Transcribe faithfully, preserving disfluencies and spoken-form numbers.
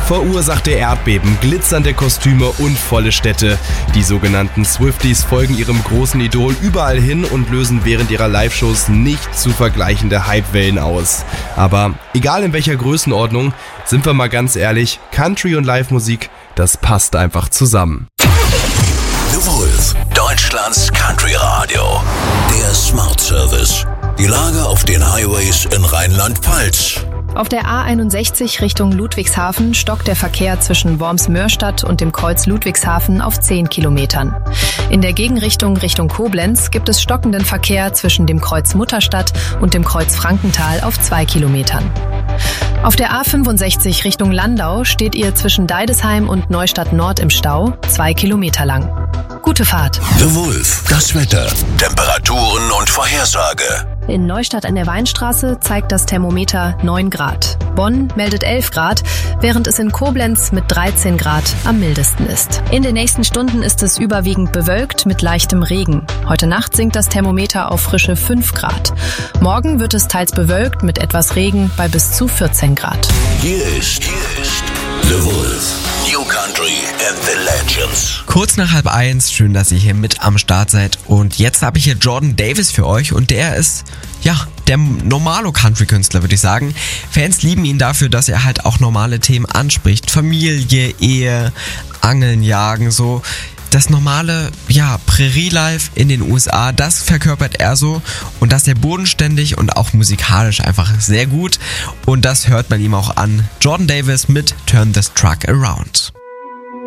verursachte Erdbeben, glitzernde Kostüme und volle Städte. Die sogenannten Swifties folgen ihrem großen Idol überall hin und lösen während ihrer Live-Shows nicht zu vergleichende Hypewellen aus. Aber egal in welcher Größenordnung, sind wir mal ganz ehrlich, Country und Live-Musik, das passt einfach zusammen. The Wolf, Deutschlands Country Radio. Der Smart Service. Die Lage auf den Highways in Rheinland-Pfalz. Auf der A einundsechzig Richtung Ludwigshafen stockt der Verkehr zwischen Worms-Mörstadt und dem Kreuz Ludwigshafen auf zehn Kilometern. In der Gegenrichtung Richtung Koblenz gibt es stockenden Verkehr zwischen dem Kreuz Mutterstadt und dem Kreuz Frankenthal auf zwei Kilometern. Auf der A fünfundsechzig Richtung Landau steht ihr zwischen Deidesheim und Neustadt Nord im Stau, zwei Kilometer lang. Gute Fahrt. The Wolf, das Wetter, Temperaturen und Vorhersage. In Neustadt an der Weinstraße zeigt das Thermometer neun Grad. Bonn meldet elf Grad, während es in Koblenz mit dreizehn Grad am mildesten ist. In den nächsten Stunden ist es überwiegend bewölkt mit leichtem Regen. Heute Nacht sinkt das Thermometer auf frische fünf Grad. Morgen wird es teils bewölkt mit etwas Regen bei bis zu vierzehn Grad. Hier ist, hier ist The Wolf. New Country and the Legends. Kurz nach halb eins, schön, dass ihr hier mit am Start seid. Und jetzt habe ich hier Jordan Davis für euch und der ist, ja, der normale Country-Künstler, würde ich sagen. Fans lieben ihn dafür, dass er halt auch normale Themen anspricht. Familie, Ehe, Angeln, Jagen, so. Das normale, ja, Prärie-Life in den U S A, das verkörpert er so und das sehr bodenständig und auch musikalisch einfach sehr gut und das hört man ihm auch an. Jordan Davis mit Turn This Truck Around.